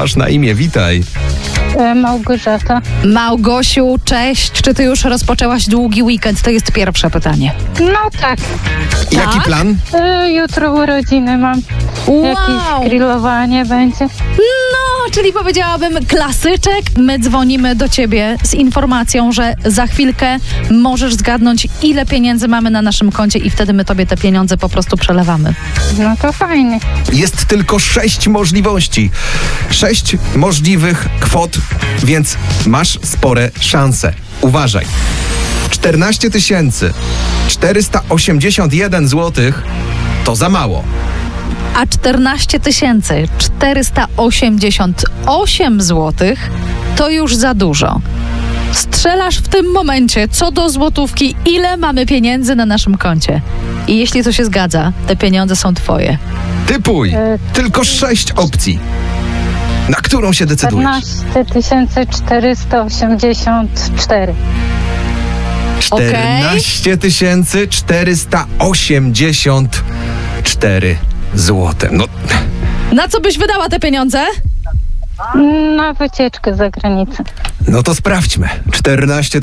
masz na imię? Witaj. Małgorzata. Małgosiu, cześć. Czy ty już rozpoczęłaś długi weekend? To jest pierwsze pytanie. No tak. Jaki plan? Jutro urodziny mam. Wow. Jakieś grillowanie będzie. No, czyli powiedziałabym klasyczek. My dzwonimy do ciebie z informacją, że za chwilkę możesz zgadnąć, ile pieniędzy mamy na naszym koncie i wtedy my tobie te pieniądze po prostu przelewamy. No to fajnie. Jest tylko 6 możliwości. 6 możliwych kwot, więc masz spore szanse. Uważaj. 14 481 zł to za mało. A 14 488 zł to już za dużo. Strzelasz w tym momencie co do złotówki, ile mamy pieniędzy na naszym koncie. I jeśli to się zgadza, te pieniądze są twoje. Typuj. Tylko 6 opcji. Na którą się decydujesz? 14 484. 14 484 zł. No, Na co byś wydała te pieniądze? Na wycieczkę za granicę. no to sprawdźmy. 14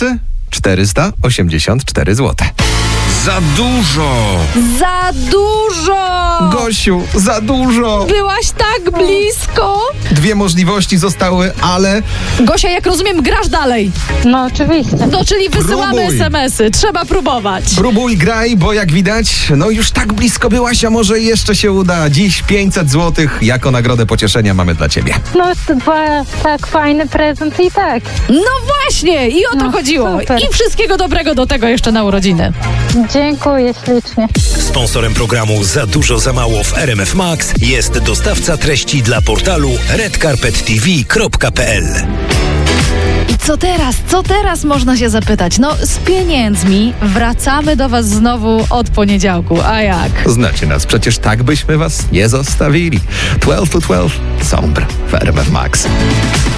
484 zł. Za dużo! Za dużo! Gosiu, za dużo! Byłaś tak blisko! 2 możliwości zostały, ale Gosia, jak rozumiem, grasz dalej. No oczywiście. No, czyli wysyłamy Próbuj. SMS-y. Trzeba próbować. próbuj, graj, bo jak widać, no już tak blisko byłaś, a może jeszcze się uda. Dziś 500 zł jako nagrodę pocieszenia mamy dla ciebie. No to tak fajny prezent i tak. No właśnie! I o to No, chodziło. super. I wszystkiego dobrego do tego jeszcze na urodziny. Dziękuję ślicznie. Sponsorem programu Za dużo, za mało w RMF Max jest dostawca treści dla portalu redcarpettv.pl. I co teraz? Co teraz można się zapytać? No, z pieniędzmi wracamy do was znowu od poniedziałku. A jak? Znacie nas, przecież tak byśmy was nie zostawili. 12 to 12, Sombre w RMF Max.